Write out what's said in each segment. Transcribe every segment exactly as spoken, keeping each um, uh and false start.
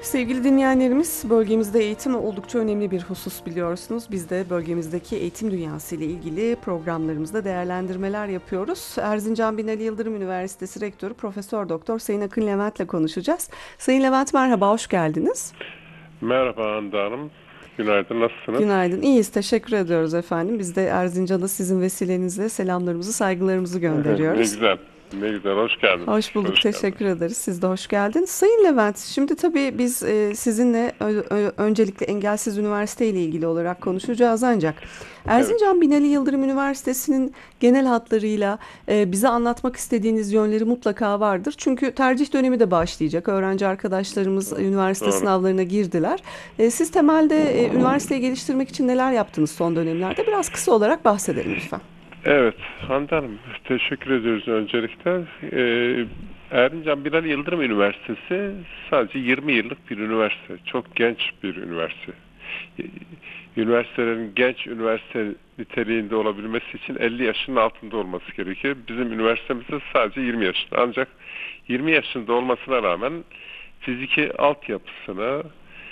Sevgili dinleyenlerimiz, bölgemizde eğitim oldukça önemli bir husus biliyorsunuz. Biz de bölgemizdeki eğitim dünyası ile ilgili programlarımızda değerlendirmeler yapıyoruz. Erzincan Binali Yıldırım Üniversitesi Rektörü Profesör Doktor Sayın Akın Levent'le konuşacağız. Sayın Levent merhaba, hoş geldiniz. Merhaba Hande Hanım. Günaydın, nasılsınız? Günaydın, iyiyiz. Teşekkür ediyoruz efendim. Biz de Erzincan'a sizin vesilenizle selamlarımızı, saygılarımızı Ne gönderiyoruz. güzel, ne güzel. Hoş geldiniz. Hoş bulduk, Hoş geldiniz. teşekkür ederiz. Siz de hoş geldiniz. Sayın Levent, şimdi tabii biz e, sizinle ö- ö- öncelikle Engelsiz Üniversite ile ilgili olarak konuşacağız ancak Evet, Erzincan Binali Yıldırım Üniversitesi'nin genel hatlarıyla e, bize anlatmak istediğiniz yönleri mutlaka vardır. Çünkü tercih dönemi de başlayacak. Öğrenci arkadaşlarımız doğru. üniversite Doğru. sınavlarına girdiler. E, siz temelde e, üniversiteyi geliştirmek için neler yaptınız son dönemlerde? Biraz kısa olarak bahsedelim lütfen. Evet, Hande Hanım, teşekkür ediyoruz öncelikle. Ee, Erzincan Binali Yıldırım Üniversitesi sadece yirmi yıllık bir üniversite. Çok genç bir üniversite. Ee, Üniversitelerin genç üniversite niteliğinde olabilmesi için elli yaşının altında olması gerekiyor. Bizim üniversitemizde sadece yirmi yaşında. Ancak yirmi yaşında olmasına rağmen fiziki altyapısına,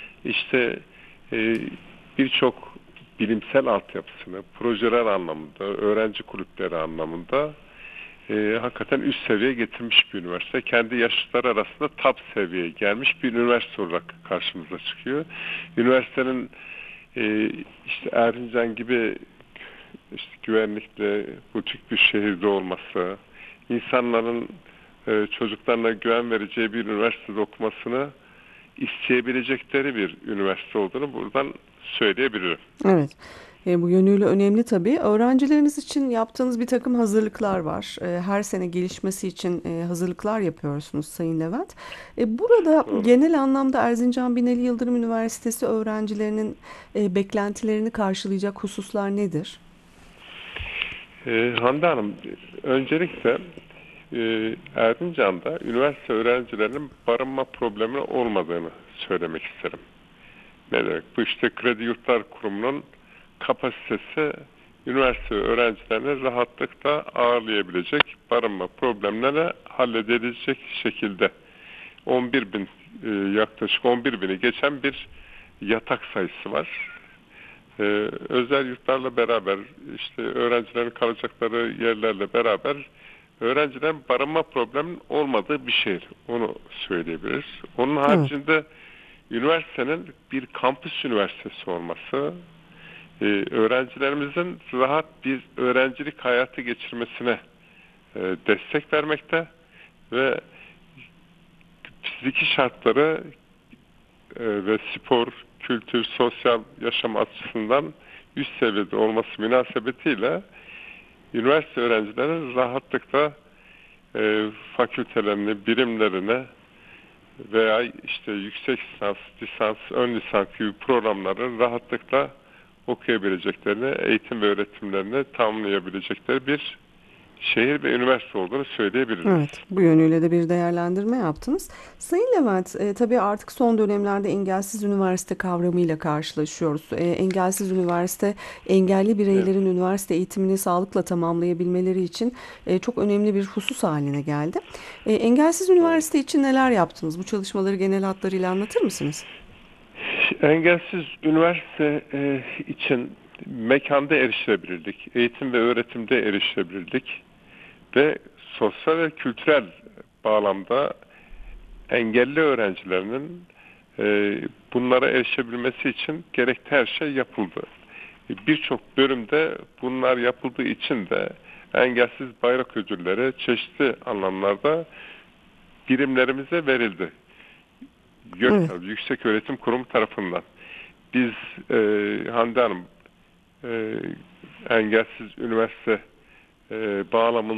işte e, birçok bilimsel altyapısını, projeler anlamında, öğrenci kulüpleri anlamında e, hakikaten üst seviyeye getirmiş bir üniversite. Kendi yaşıtları arasında top seviyeye gelmiş bir üniversite olarak karşımıza çıkıyor. Üniversitenin e, işte Erzincan gibi işte güvenlikli, butik bir şehirde olması, insanların e, çocuklarına güven vereceği bir üniversitede okumasını isteyebilecekleri bir üniversite olduğunu buradan söyleyebilirim. Evet. E, bu yönüyle önemli tabii. Öğrencileriniz için yaptığınız bir takım hazırlıklar var. E, her sene gelişmesi için e, hazırlıklar yapıyorsunuz Sayın Levent. E, burada Doğru. genel anlamda Erzincan Binali Yıldırım Üniversitesi öğrencilerinin e, beklentilerini karşılayacak hususlar nedir? Ee, Hande Hanım, öncelikle e, Erzincan'da üniversite öğrencilerinin barınma problemi olmadığını söylemek isterim. Ne demek? Bu işte Kredi Yurtlar Kurumu'nun kapasitesi üniversite öğrencilerini rahatlıkla ağırlayabilecek, barınma problemleri halledilecek şekilde on bir bin e, yaklaşık on bir bini geçen bir yatak sayısı var. Ee, özel yurtlarla beraber, işte öğrencilerin kalacakları yerlerle beraber öğrencilerin barınma probleminin olmadığı bir şehir. Onu söyleyebiliriz. Onun Evet. haricinde üniversitenin bir kampüs üniversitesi olması, e, öğrencilerimizin rahat bir öğrencilik hayatı geçirmesine e, destek vermekte ve fiziki şartları e, ve spor, kültür, sosyal yaşam açısından üst seviyede olması münasebetiyle üniversite öğrencileri rahatlıkla e, fakültelerini, birimlerine veya işte yüksek lisans, lisans, ön lisans gibi programları rahatlıkla okuyabileceklerini, eğitim ve öğretimlerini tamamlayabilecekleri bir şehir ve üniversite olduğunu söyleyebiliriz. Evet, bu yönüyle de bir değerlendirme yaptınız. Sayın Levent, e, tabii artık son dönemlerde engelsiz üniversite kavramıyla karşılaşıyoruz. E, engelsiz üniversite, engelli Evet. bireylerin üniversite eğitimini sağlıkla tamamlayabilmeleri için e, çok önemli bir husus haline geldi. E, engelsiz Doğru. üniversite için neler yaptınız? Bu çalışmaları genel hatlarıyla anlatır mısınız? Engelsiz üniversite e, için mekanda erişilebilirlik, eğitim ve öğretimde erişilebilirlik ve sosyal ve kültürel bağlamda engelli öğrencilerinin e, bunlara erişebilmesi için gerekli her şey yapıldı. E, Birçok bölümde bunlar yapıldığı için de engelsiz bayrak ödülleri çeşitli anlamlarda birimlerimize verildi. Evet. YÖKTAV, Yüksek Öğretim Kurumu tarafından. Biz e, Hande Hanım, e, engelsiz üniversite e, bağlamında